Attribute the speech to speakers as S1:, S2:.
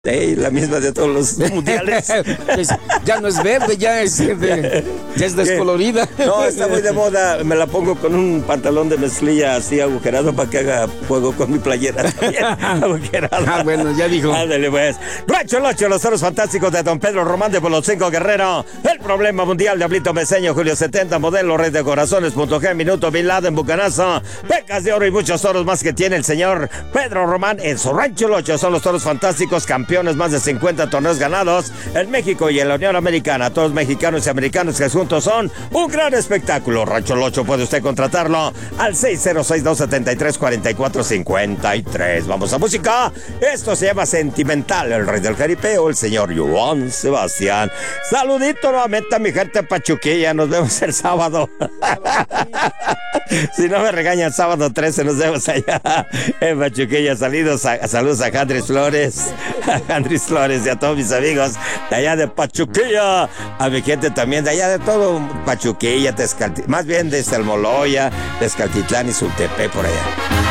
S1: La misma de todos los mundiales.
S2: Pues, ya no es verde, ya es descolorida.
S1: No, está muy de moda. Me la pongo con un pantalón de mezclilla así agujerado para que haga juego con mi playera también agujerada.
S2: Bueno, ya dijo.
S1: Ándale, pues. Rancho El Ocho, los toros fantásticos de Don Pedro Román de Polotzinco Guerrero. El problema mundial de Ablito Meseño, Julio 70, modelo Rey de Corazones, .g, Minuto, Bin Laden, Bucanazo, Pecas de Oro y muchos toros más que tiene el señor Pedro Román en su Rancho El Ocho. Son los toros fantásticos, campeones, más de 50 torneos ganados en México y en la Unión Americana. Todos mexicanos y americanos que juntos son un gran espectáculo. Rancho El Ocho, puede usted contratarlo al 606-273-4453. Vamos a música. Esto se llama Sentimental, el rey del jaripeo, el señor Joan Sebastián. Saludito nuevamente a mi gente Pachuquilla. Nos vemos el sábado. Si no me regaña, el sábado 13 nos vemos allá en Pachuquilla. Saludos a Andrés Flores. Andrés Flores y a todos mis amigos de allá de Pachuquilla, a mi gente también de allá de todo Pachuquilla, más bien de Salmoloya, Tezcaltitlán y Sultepec por allá.